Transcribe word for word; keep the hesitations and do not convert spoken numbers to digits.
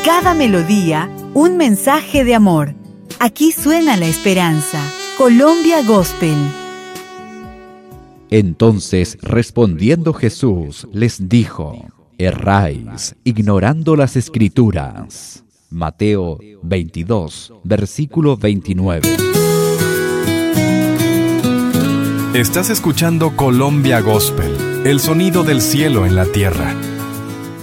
cada melodía, un mensaje de amor. Aquí suena la esperanza. Colombia Gospel. Entonces, respondiendo Jesús, les dijo: erráis, ignorando las Escrituras. Mateo veintidós, versículo veintinueve. Estás escuchando Colombia Gospel, el sonido del cielo en la tierra.